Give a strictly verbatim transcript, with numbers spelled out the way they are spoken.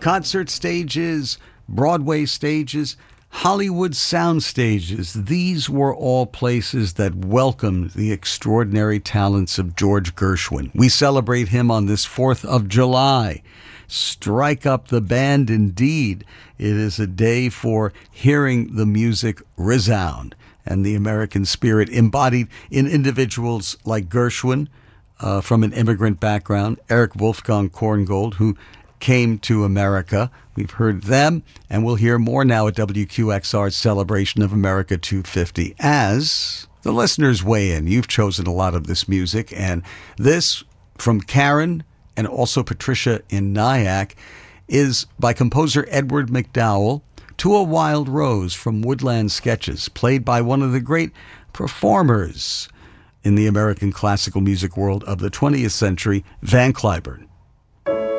concert stages, Broadway stages, Hollywood sound stages. These were all places that welcomed the extraordinary talents of George Gershwin. We celebrate him on this fourth of July. Strike up the band indeed. It is a day for hearing the music resound and the American spirit embodied in individuals like Gershwin, uh, from an immigrant background, Eric Wolfgang Korngold, who came to America. We've heard them, and we'll hear more now at W Q X R's Celebration of America two fifty. As the listeners weigh in, you've chosen a lot of this music, and this from Karen and also Patricia in Nyack is by composer Edward McDowell, To a Wild Rose from Woodland Sketches, played by one of the great performers in the American classical music world of the twentieth century, Van Cliburn.